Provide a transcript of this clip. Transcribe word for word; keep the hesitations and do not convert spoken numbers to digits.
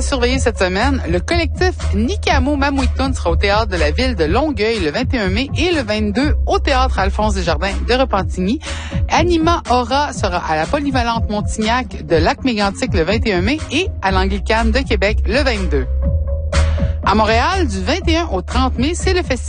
surveiller cette semaine, le collectif Nikamo Mamuitun sera au théâtre de la ville de Longueuil le vingt et un mai et le vingt-deux au théâtre Alphonse Desjardins de Repentigny. Anima Aura sera à la Polyvalente Montignac de Lac-Mégantic le vingt et un mai et à l'Anglicane de Québec le vingt-deux. À Montréal, du vingt et un au trente mai, c'est le festival